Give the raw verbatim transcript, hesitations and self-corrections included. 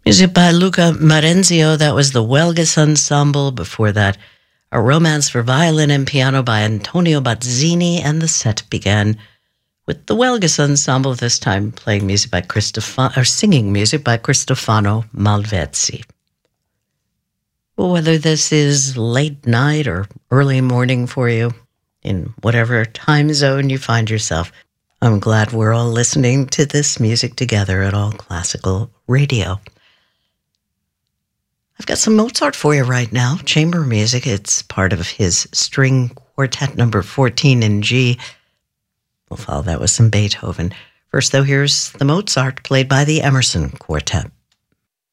Music by Luca Marenzio. That was the Huelgas Ensemble. Before that, A Romance for Violin and Piano by Antonio Bazzini. And the set began with the Huelgas Ensemble, this time playing music by Cristofano, or singing music by Cristofano Malvezzi. Whether this is late night or early morning for you, in whatever time zone you find yourself, I'm glad we're all listening to this music together at All Classical Radio. I've got some Mozart for you right now, chamber music. It's part of his string quartet number fourteen in G. We'll follow that with some Beethoven. First, though, here's the Mozart played by the Emerson Quartet.